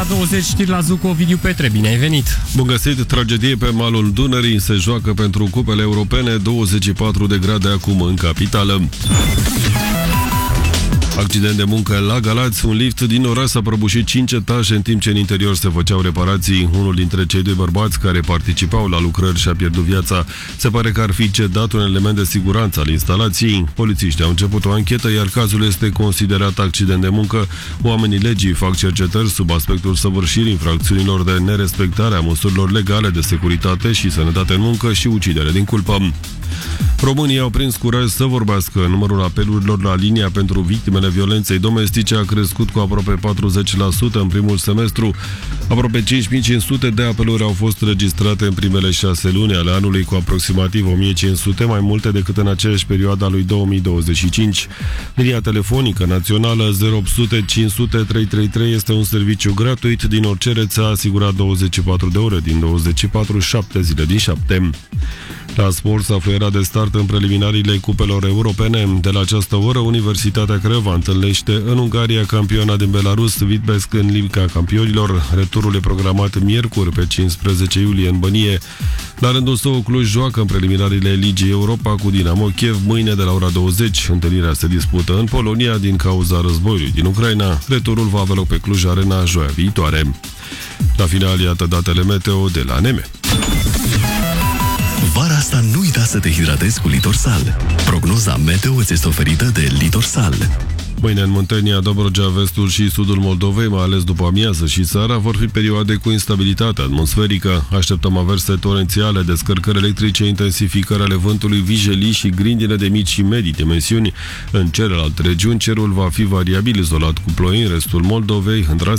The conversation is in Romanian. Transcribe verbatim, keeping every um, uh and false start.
ora douăzeci, știri la Zuc cu Ovidiu Petre. Bine ai venit! Bun găsit! Tragedie pe malul Dunării. Se joacă pentru cupele europene. douăzeci și patru de grade acum în capitală. Accident de muncă la Galați. Un lift din oraș s-a prăbușit cinci etaje în timp ce în interior se făceau reparații. Unul dintre cei doi bărbați care participau la lucrări și-a pierdut viața. Se pare că ar fi cedat un element de siguranță al instalației. Polițiștii au început o anchetă, iar cazul este considerat accident de muncă. Oamenii legii fac cercetări sub aspectul săvârșirii infracțiunilor de nerespectare a măsurilor legale de securitate și sănătate în muncă și ucidere din culpă. Românii au prins curaj să vorbească. Numărul apelurilor la linia pentru victimele violenței domestice a crescut cu aproape patruzeci la sută în primul semestru. Aproape cinci mii cinci sute de apeluri au fost registrate în primele șase luni ale anului, cu aproximativ o mie cinci sute mai multe decât în aceeași perioadă a lui două mii douăzeci și cinci. Linia telefonică națională zero opt sute cinci sute trei trei trei este un serviciu gratuit din orice rețea, asigurat douăzeci și patru de ore din douăzeci și patru, șapte zile din șapte. La sport s-a fluierat de start în preliminariile cupelor europene. De la această oră, Universitatea Craiova întâlnește în Ungaria campiona din Belarus, Vitebsk, în Liga Campionilor. Returul e programat miercuri pe cincisprezece iulie în Bănie. La rândul său, Cluj joacă în preliminariile Ligii Europa cu Dinamo Kiev mâine de la ora douăzeci. Întâlnirea se dispută în Polonia din cauza războiului din Ucraina. Returul va avea loc pe Cluj Arena joia viitoare. La final, iată datele meteo de la N M. Vara asta nu uita să te hidratezi cu Litorsal. Prognoza meteo îți este oferită de Litorsal. Mâine în Muntenia, Dobrogea, vestul și sudul Moldovei, mai ales după amiază și seara, vor fi perioade cu instabilitate atmosferică. Așteptăm averse torențiale, descărcări electrice, intensificări ale vântului, vijelii și grindine de mici și medii dimensiuni. În celelalte regiuni, cerul va fi variabil, izolat cu ploi în restul Moldovei, în